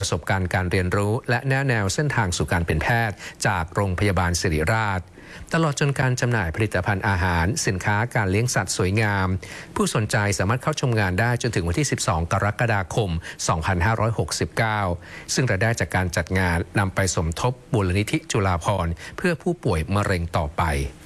ประสบการณ์การเรียนรู้และแนะแนวเส้นทางสู่การเป็นแพทย์จากโรงพยาบาลศิริราชตลอดจนการจำหน่ายผลิตภัณฑ์อาหารสินค้าการเลี้ยงสัตว์สวยงามผู้สนใจสามารถเข้าชมงานได้จนถึงวันที่ 12 กรกฎาคม 2569 ซึ่งรายได้จากการจัดงานนำไปสมทบมูลนิธิจุฬาภรณ์เพื่อผู้ป่วยมะเร็งต่อไป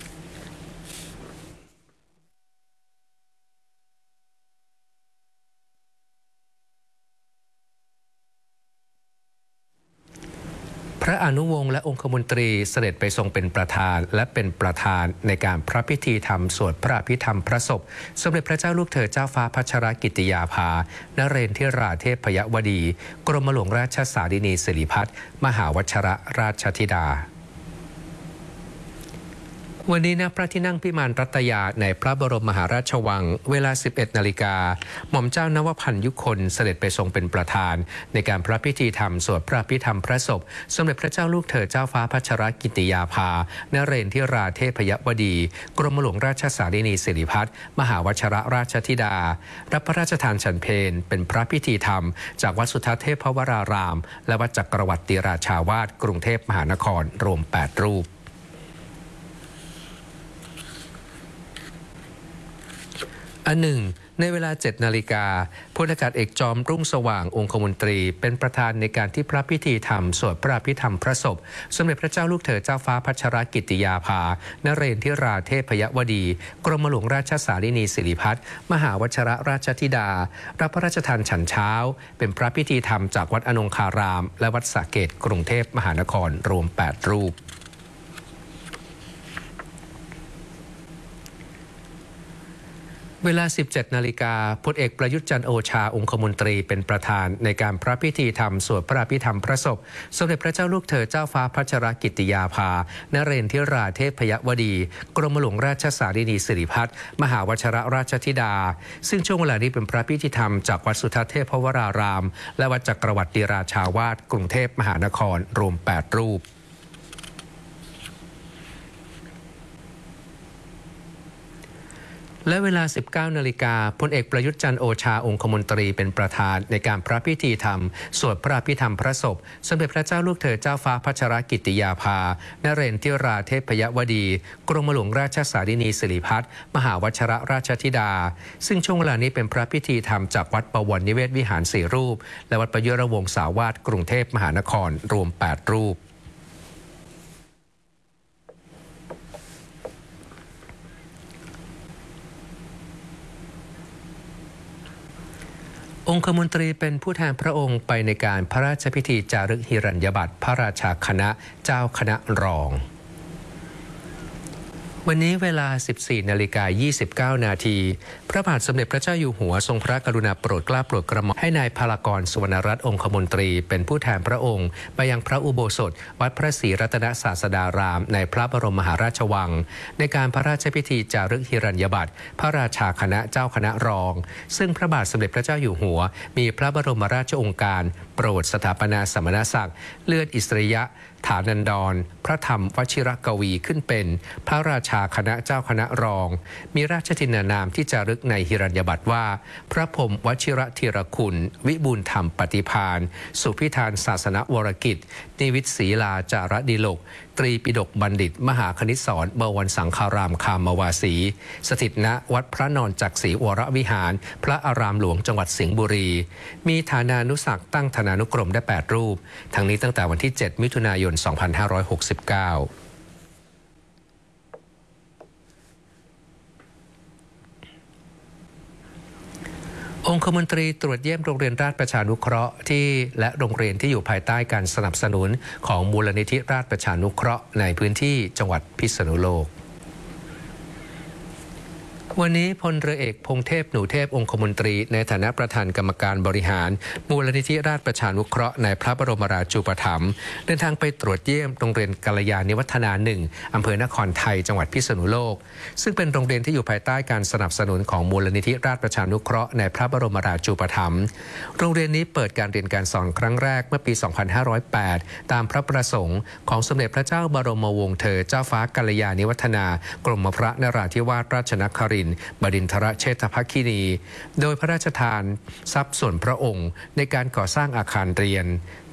พระอนุวงศ์และองคมนตรีเสด็จไปทรงเป็นประธานและเป็นประธานในการพระพิธีธรรมสวดพระอภิธรรมพระศพสมเด็จพระเจ้าลูกเธอเจ้าฟ้าพัชรกิติยาภานเรนทิราเทพยวดีกรมหลวงราชสารินีสิริพัฒน์มหาวชิรราชธิดาวันนี้ณพระที่นั่งพิมานรัตยาในพระบรมมหาราชวังเวลา 11 นาฬิกาหม่อมเจ้านวพันธ์ยุคนเสด็จไปทรงเป็นประธานในการพระพิธีธรรมสวดพระอภิธรรมพระศพสมเด็จพระเจ้าลูกเธอเจ้าฟ้าพัชรกิติยาภานเรนทิราเทพยวดีกรมหลวงราชสารินีสิริพัฒน์มหาวชิรราชธิดารับพระราชทานฉันเพลเป็นพระพิธีธรรมจากวัดสุทัศน์เทพวรารามและวัดจักรวรรดิราชาวาสกรุงเทพมหานครรวม 8 รูปอันหนึ่งในเวลา 7 นาฬิกาพลอากาศเอกจอมรุ่งสว่างองคมนตรีเป็นประธานในการที่พระพิธีธรรมสวดพระอภิธรรมพระศพสมเด็จพระเจ้าลูกเธอเจ้าฟ้าพัชรกิติยาภานเรนทิราเทพยวดีกรมหลวงราชสารินีสิริพัฒน์มหาวชิรราชธิดารับพระราชทานฉันเช้าเป็นพระพิธีธรรมจากวัดอนงคารามและวัดสระเกตกรุงเทพมหานครรวม 8 รูปเวลา 17 นาฬิกาพลเอกประยุทธ์จันทร์โอชาองคมนตรีเป็นประธานในการพระพิธีธรรมสวดพระอภิธรรมพระศพสมเด็จพระเจ้าลูกเธอเจ้าฟ้าพัชรกิติยาภานเรนทิราเทพยวดีกรมหลวงราชสารินีสิริพัฒน์มหาวชิรราชธิดาซึ่งช่วงเวลานี้เป็นพระพิธีธรรมจากวัดสุทัศน์เทพวรารามและวัดจักรวรรดิราชาวาสกรุงเทพมหานครรวม 8 รูปและเวลา 19 นาฬิกาพลเอกประยุทธ์จันทร์โอชาองคมนตรีเป็นประธานในการพระพิธีธรรมสวดพระอภิธรรมพระศพสมเด็จพระเจ้าลูกเธอเจ้าฟ้าพัชรกิติยาภานเรนทิราเทพยวดีกรมหลวงราชสารินีสิริพัฒน์มหาวชิรราชธิดาซึ่งช่วงเวลานี้เป็นพระพิธีธรรมจากวัดปวรนิเวศวิหาร4 รูปและวัดประยุรวงศาวาสกรุงเทพมหานครรวม 8 รูปองคมนตรีเป็นผู้แทนพระองค์ไปในการพระราชพิธีจารึกหิรัญญบัตรพระราชาคณะเจ้าคณะรองวันนี้เวลา 14 นาฬิกา 29 นาทีพระบาทสมเด็จพระเจ้าอยู่หัวทรงพระกรุณาโปรดเกล้าโปรดกระหม่อมให้นายพลากร สุวรรณรัตน์องคมนตรีเป็นผู้แทนพระองค์ไปยังพระอุโบสถวัดพระศรีรัตนศาสดารามในพระบรมมหาราชวังในการพระราชพิธีจารึกหิรัญญบัตรพระราชาคณะเจ้าคณะรองซึ่งพระบาทสมเด็จพระเจ้าอยู่หัวมีพระบรมราชโองการโปรดสถาปนาสมณศักดิ์เลื่อนอิสริยะฐานันดรพระธรรมวชิรกวีขึ้นเป็นพระราชาคณะเจ้าคณะรองมีราชทินานามที่จารึกในหิรัญญบัตรว่าพระพรหมวชิรธีรคุณวิบูลย์ธรรมปฏิภาณสุพิธานศาสนวรกิจนิวิตศรีลาจารดิลกตรีปิฎกบัณฑิตมหาคณิตศรบวรสังฆารามคามวาสีสถิตณวัดพระนอนจักรีวรวิหารพระอารามหลวงจังหวัดสิงห์บุรีมีฐานานุศักดิ์ตั้งธนานุกรมได้ 8 รูปทั้งนี้ตั้งแต่วันที่ 7 มิถุนายน 2569องคมนตรีตรวจเยี่ยมโรงเรียนราชประชานุเคราะห์และโรงเรียนที่อยู่ภายใต้การสนับสนุนของมูลนิธิราชประชานุเคราะห์ในพื้นที่จังหวัดพิษณุโลกวันนี้พลเรือเอกพงเทพหนูเทพองคมนตรีในฐานะประธานกรรมการบริหารมูลนิธิราชประชานุเคราะห์ในพระบรมราชูปถัมภ์เดินทางไปตรวจเยี่ยมโรงเรียนกัลยาณิวัฒนา1อำเภอนครไทยจังหวัดพิษณุโลกซึ่งเป็นโรงเรียนที่อยู่ภายใต้การสนับสนุนของมูลนิธิราชประชานุเคราะห์ในพระบรมราชูปถัมภ์โรงเรียนนี้เปิดการเรียนการสอนครั้งแรกเมื่อปี 2508 ตามพระประสงค์ของสมเด็จพระเจ้าบรมวงศ์เธอเจ้าฟ้ากัลยาณิวัฒนากรมพระนราธิวาสราชนครินทร์บดินทรเชษฐภคินี โดยพระราชทานทรัพย์ส่วนพระองค์ในการก่อสร้างอาคารเรียน